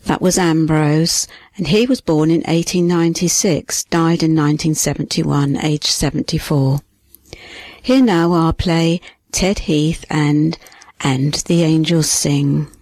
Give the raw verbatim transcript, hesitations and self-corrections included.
That was Ambrose, and he was born in eighteen ninety-six, died in nineteen seventy-one, aged seventy-four. Here now our play, Ted Heath and And the Angels Sing.